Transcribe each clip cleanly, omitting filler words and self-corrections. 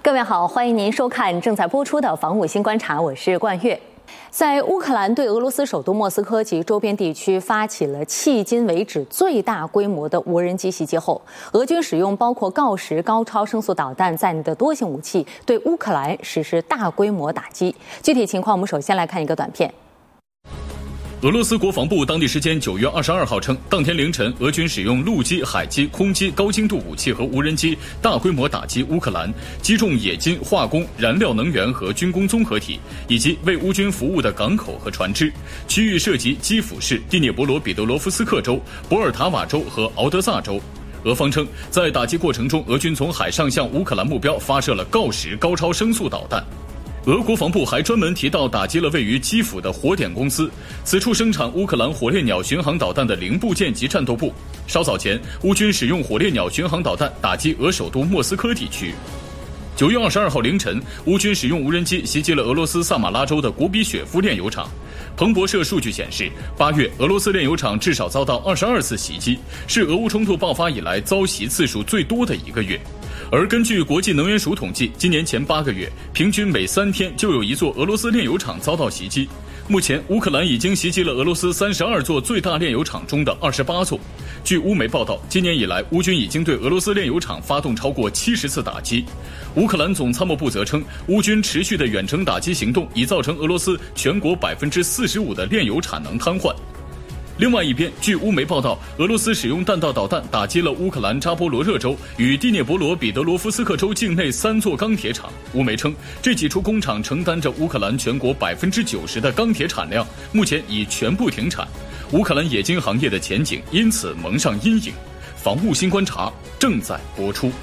各位好，欢迎您收看正在播出的《防务新观察》，我是冠月。在乌克兰对俄罗斯首都莫斯科及周边地区发起了迄今为止最大规模的无人机袭击后，俄军使用包括锆石高超声速导弹在内的多型武器对乌克兰实施大规模打击。具体情况，我们首先来看一个短片。 俄罗斯国防部当地时间9月22号称，当天凌晨，俄军使用陆基、海基、空基高精度武器和无人机大规模打击乌克兰，击中冶金、化工、燃料能源和军工综合体，以及为乌军服务的港口和船只。区域涉及基辅市、第聂伯罗彼得罗夫斯克州、博尔塔瓦州和敖德萨州。俄方称，在打击过程中，俄军从海上向乌克兰目标发射了锆石高超声速导弹。俄国防部还专门提到打击了位于基辅的火点公司，此处生产乌克兰火烈鸟巡航导弹的零部件及战斗部。稍早前，乌军使用火烈鸟巡航导弹打击俄首都莫斯科地区。9月22号凌晨，乌军使用无人机袭击了俄罗斯萨马拉州的古比雪夫炼油厂。彭博社数据显示，8月俄罗斯炼油厂至少遭到22次袭击，是俄乌冲突爆发以来遭袭次数最多的一个月。而根据国际能源署统计，今年前8个月，平均每3天就有一座俄罗斯炼油厂遭到袭击。目前，乌克兰已经袭击了俄罗斯32座最大炼油厂中的28座。据乌媒报道，今年以来，乌军已经对俄罗斯炼油厂发动超过70次打击。乌克兰总参谋部则称，乌军持续的远程打击行动已造成俄罗斯全国45%的炼油产能瘫痪。另外一边，据乌媒报道，俄罗斯使用弹道导弹打击了乌克兰扎波罗热州与第聂伯罗彼得罗夫斯克州境内3座钢铁厂。乌媒称，这几处工厂承担着乌克兰全国90%的钢铁产量，目前已全部停产。乌克兰冶金行业的前景因此蒙上阴影。防务新观察正在播出。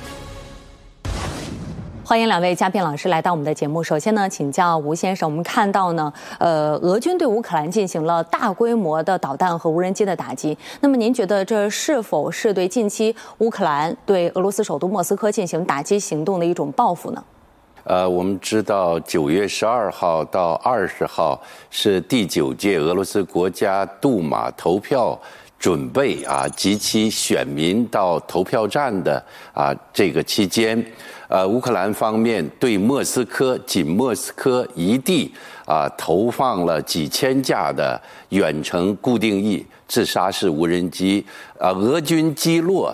欢迎两位嘉宾老师来到我们的节目。首先呢，请教吴先生，我们看到呢，俄军对乌克兰进行了大规模的导弹和无人机的打击。那么您觉得这是否是对近期乌克兰对俄罗斯首都莫斯科进行打击行动的一种报复呢？ 我们知道9月12号到20号是第9届俄罗斯国家杜马投票准备及其选民到投票站的这个期间，乌克兰方面对仅莫斯科一地投放了几千架的远程固定翼自杀式无人机，俄军击落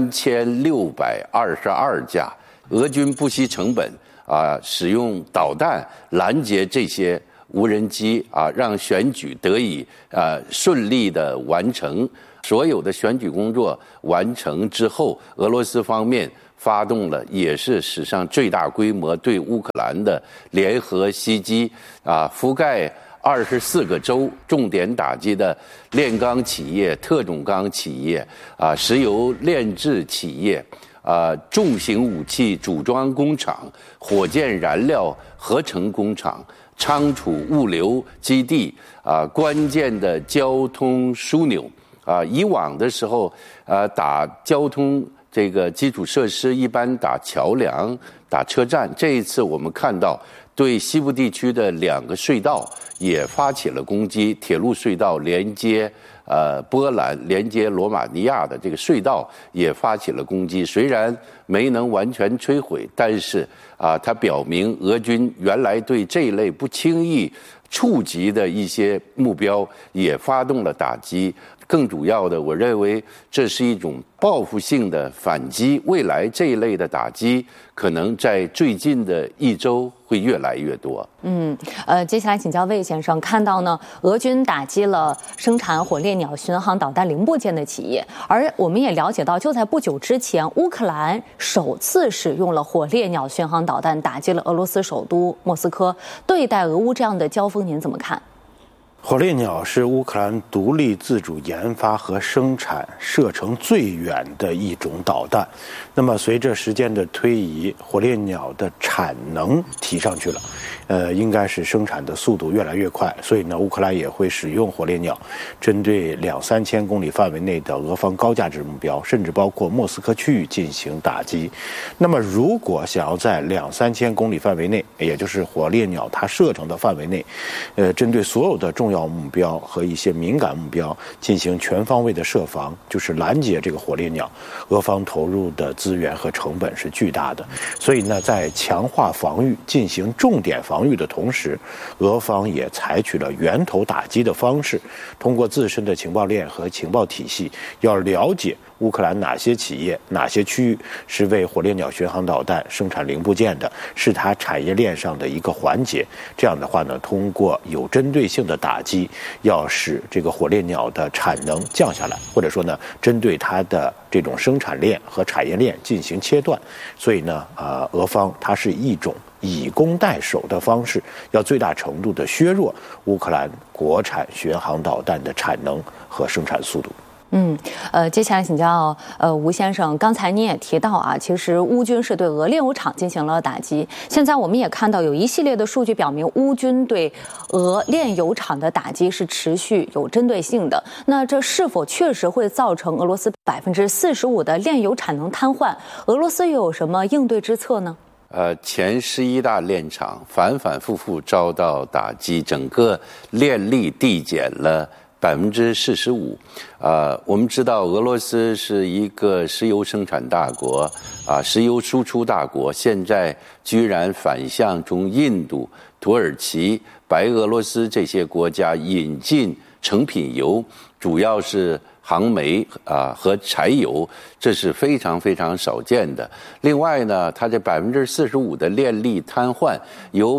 3622架，俄军不惜成本使用导弹拦截这些无人机让选举得以顺利的完成。所有的选举工作完成之后，俄罗斯方面发动了也是史上最大规模对乌克兰的联合袭击，覆盖24个州，重点打击的炼钢企业、特种钢企业、石油炼制企业、重型武器组装工厂、火箭燃料合成工厂、仓储物流基地、关键的交通枢纽。以往的时候，打交通这个基础设施一般打桥梁、打车站。这一次我们看到，对西部地区的2个隧道也发起了攻击。铁路隧道连接波兰、连接罗马尼亚的这个隧道也发起了攻击。虽然没能完全摧毁，但是它表明俄军原来对这一类不轻易触及的一些目标也发动了打击。更主要的，我认为这是一种报复性的反击。未来这一类的打击可能在最近的1周会越来越多。 接下来请教魏先生，看到呢，俄军打击了生产火烈鸟巡航导弹零部件的企业，而我们也了解到，就在不久之前，乌克兰首次使用了火烈鸟巡航导弹打击了俄罗斯首都莫斯科。对待俄乌这样的交锋，您怎么看？ 火烈鸟是乌克兰独立自主研发和生产射程最远的一种导弹。那么随着时间的推移，火烈鸟的产能提上去了，应该是生产的速度越来越快，所以呢，乌克兰也会使用火烈鸟针对2-3千公里范围内的俄方高价值目标，甚至包括莫斯科区域进行打击。那么如果想要在2-3千公里范围内，也就是火烈鸟它射程的范围内，针对所有的重要目标和一些敏感目标进行全方位的设防，就是拦截这个火烈鸟，俄方投入的资源和成本是巨大的。所以呢，在强强化防御、进行重点防御的同时，俄方也采取了源头打击的方式，通过自身的情报链和情报体系，要了解乌克兰哪些企业、哪些区域是为火烈鸟巡航导弹生产零部件的，是它产业链上的一个环节。这样的话呢，通过有针对性的打击，要使这个火烈鸟的产能降下来，或者说呢，针对它的这种生产链和产业链进行切断。所以呢，俄方它是一种以攻代守的方式，要最大程度的削弱乌克兰国产巡航导弹的产能和生产速度。 接下来请教吴先生，刚才您也提到啊，其实乌军是对俄炼油厂进行了打击。现在我们也看到有一系列的数据表明，乌军对俄炼油厂的打击是持续有针对性的。那这是否确实会造成俄罗斯45%的炼油产能瘫痪？俄罗斯又有什么应对之策呢？ 前11大炼厂反反复复遭到打击，整个炼力递减了45%。我们知道俄罗斯是一个石油生产大国，石油输出大国，现在居然反向从印度、土耳其、白俄罗斯这些国家引进成品油，主要是航煤和柴油，这是非常非常少见的。另外呢，它这45%的炼力瘫痪，有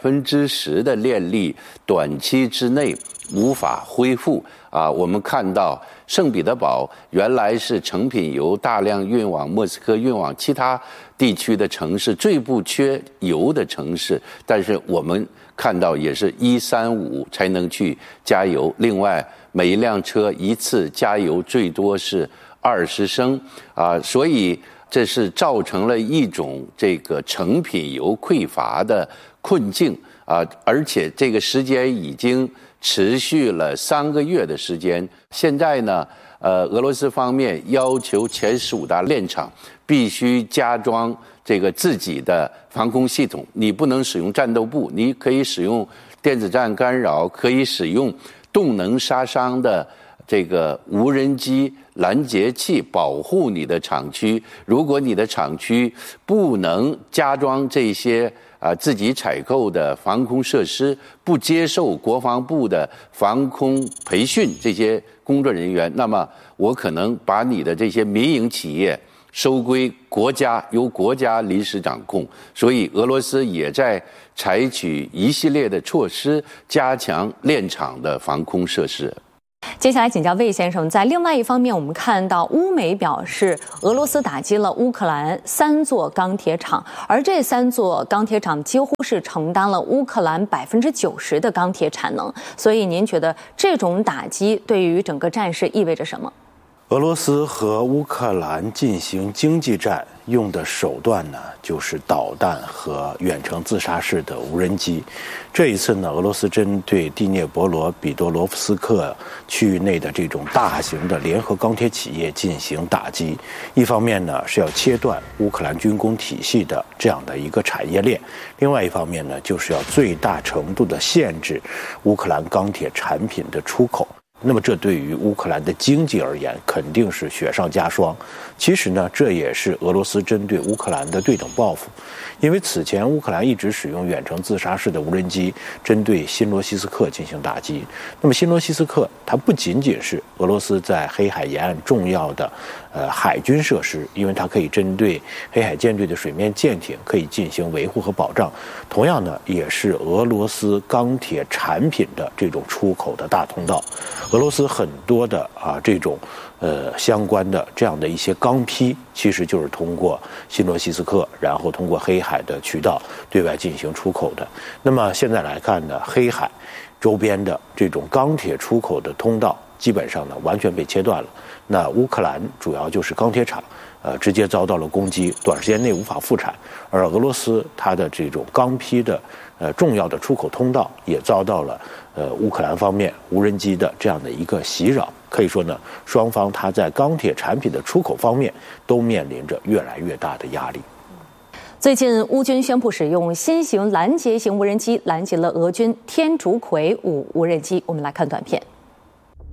10%的炼力短期之内无法恢复。我们看到圣彼得堡原来是成品油大量运往莫斯科、运往其他地区的城市，最不缺油的城市，但是我们看到也是135才能去加油。另外，每一辆车一次加油最多是20升所以这是造成了一种这个成品油匮乏的困境而且这个时间已经持续了3个月的时间。现在呢，俄罗斯方面要求前15大炼厂必须加装这个自己的防空系统，你不能使用战斗部，你可以使用电子战干扰，可以使用动能杀伤的这个无人机拦截器保护你的厂区。如果你的厂区不能加装这些自己采购的防空设施，不接受国防部的防空培训这些工作人员，那么我可能把你的这些民营企业收归国家，由国家临时掌控。所以俄罗斯也在采取一系列的措施，加强炼厂的防空设施。 接下来请教魏先生，在另外一方面，我们看到乌媒表示，俄罗斯打击了乌克兰3座钢铁厂，而这3座钢铁厂几乎是承担了乌克兰90%的钢铁产能。所以您觉得这种打击对于整个战事意味着什么？ 俄罗斯和乌克兰进行经济战用的手段呢，就是导弹和远程自杀式的无人机。这一次呢，俄罗斯针对第聂伯罗彼得罗夫斯克区域内的这种大型的联合钢铁企业进行打击。一方面呢，是要切断乌克兰军工体系的这样的一个产业链；另外一方面呢，就是要最大程度的限制乌克兰钢铁产品的出口。那么这对于乌克兰的经济而言肯定是雪上加霜。其实呢，这也是俄罗斯针对乌克兰的对等报复。因为此前乌克兰一直使用远程自杀式的无人机针对新罗西斯克进行打击。那么新罗西斯克它不仅仅是俄罗斯在黑海沿岸重要的海军设施，因为它可以针对黑海舰队的水面舰艇可以进行维护和保障，同样呢也是俄罗斯钢铁产品的这种出口的大通道。俄罗斯很多的这种相关的这样的一些钢坯，其实就是通过新罗西斯克，然后通过黑海的渠道对外进行出口的。那么现在来看呢，黑海周边的这种钢铁出口的通道基本上呢完全被切断了。那乌克兰主要就是钢铁厂直接遭到了攻击，短时间内无法复产，而俄罗斯它的这种钢坯的重要的出口通道也遭到了乌克兰方面无人机的这样的一个袭扰。可以说呢，双方它在钢铁产品的出口方面都面临着越来越大的压力。 最近乌军宣布使用新型拦截型无人机拦截了俄军天竺葵5无人机。我们来看短片。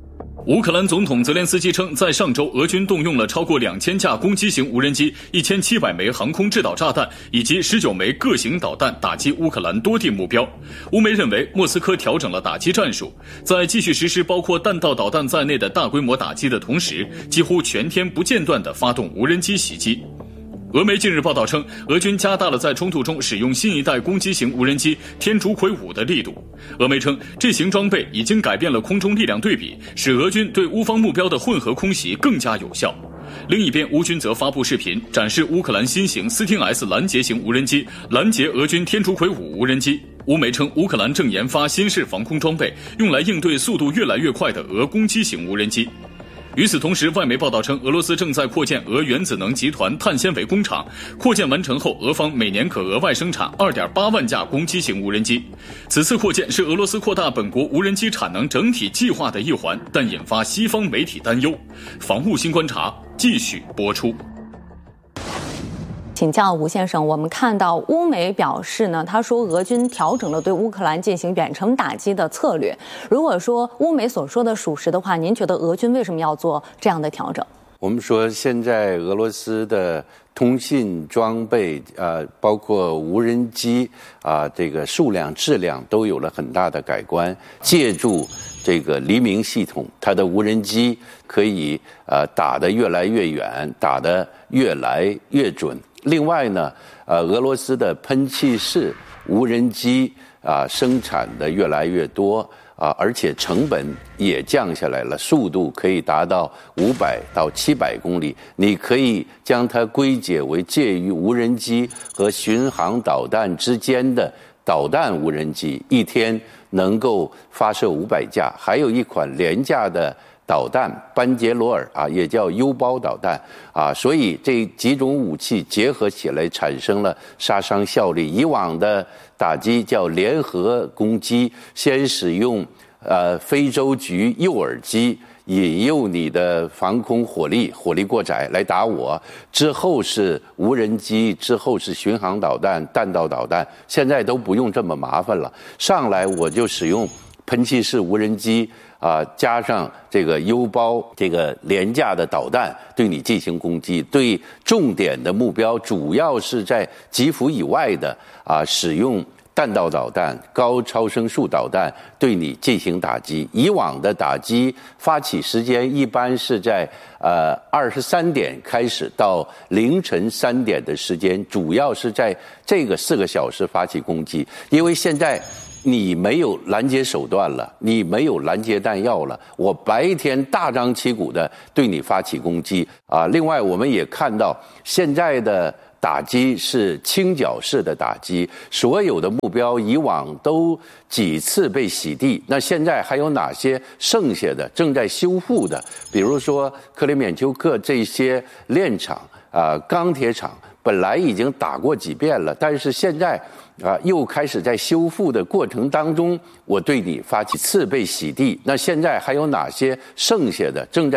乌克兰总统泽连斯基称，在上周，俄军动用了超过2000架攻击型无人机、1700枚航空制导炸弹以及19枚各型导弹打击乌克兰多地目标。乌媒认为，莫斯科调整了打击战术，在继续实施包括弹道导弹在内的大规模打击的同时，几乎全天不间断地发动无人机袭击。俄媒近日报道称，俄军加大了在冲突中使用新一代攻击型无人机天竺葵5的力度。俄媒称，这型装备已经改变了空中力量对比，使俄军对乌方目标的混合空袭更加有效。另一边，乌军则发布视频，展示乌克兰新型斯汀 S 拦截型无人机拦截俄军天竺葵5无人机。乌媒称，乌克兰正研发新式防空装备，用来应对速度越来越快的俄攻击型无人机。与此同时，外媒报道称，俄罗斯正在扩建俄原子能集团碳纤维工厂，扩建完成后，俄方每年可额外生产 2.8万架攻击型无人机。此次扩建是俄罗斯扩大本国无人机产能整体计划的一环，但引发西方媒体担忧。防务新观察继续播出。 请教吴先生，我们看到乌媒表示呢，他说俄军调整了对乌克兰进行远程打击的策略。如果说乌媒所说的属实的话，您觉得俄军为什么要做这样的调整？ 我们说现在俄罗斯的通信装备包括无人机这个数量质量都有了很大的改观。借助这个黎明系统，它的无人机可以打得越来越远，打得越来越准。另外呢，俄罗斯的喷气式无人机生产的越来越多而且成本也降下来了，速度可以达到500到700公里。你可以将它归结为介于无人机和巡航导弹之间的导弹无人机，一天能够发射500架。还有一款廉价的导弹班杰罗尔也叫 U 包导弹所以这几种武器结合起来产生了杀伤效力。以往的打击叫联合攻击，先使用非洲菊诱饵机引诱你的防空火力过载来打我，之后是无人机，之后是巡航导弹、弹道导弹，现在都不用这么麻烦了，上来我就使用喷气式无人机加上这个 U 包这个廉价的导弹对你进行攻击，对重点的目标主要是在基辅以外的使用弹道导弹、高超声速导弹对你进行打击。以往的打击发起时间一般是在23点开始到凌晨3点的时间，主要是在这个4个小时发起攻击。因为现在你没有拦截手段了，你没有拦截弹药了，我白天大张旗鼓的对你发起攻击另外我们也看到现在的打击是倾角式的打击，所有的目标以往都几次被洗地，那现在还有哪些剩下的正在修复的？比如说克里缅丘克这些炼厂钢铁厂本来已经打过几遍了，但是现在又开始在修复的过程当中，我对你发起次被洗地，那现在还有哪些剩下的正在